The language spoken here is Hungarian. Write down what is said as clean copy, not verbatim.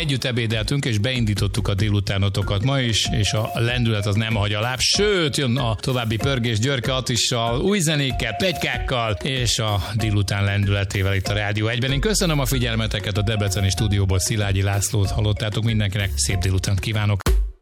együtt ebédeltünk, és beindítottuk a délutánotokat ma is, és a lendület az nem hagy alább, sőt, jön a további pörgés Györke Attissal, új zenékkel, pletykákkal, és a délután lendületével itt a Rádió 1-ben. Én köszönöm a figyelmeteket, a debreceni stúdióból Szilágyi Lászlót hallottátok, mindenkinek szép délutánt kívánok.